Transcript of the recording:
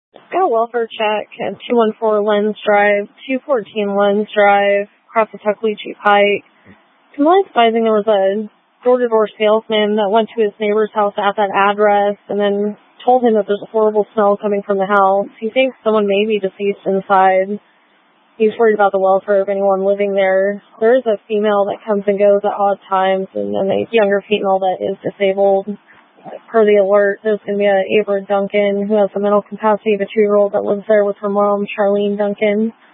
Got a welfare check at 214 Lens Drive, 214 Lens Drive, across the Tuckaleechee Pike. To my advising, there was a door-to-door salesman that went to his neighbor's house at that address and then told him that there's a horrible smell coming from the house. He thinks someone may be deceased inside. He's worried about the welfare of anyone living there. There is a female that comes and goes at odd times, and then a younger female that is disabled. Per the alert, there's going to be a Ava Duncan who has the mental capacity of a 2-year-old that lives there with her mom, Charlene Duncan.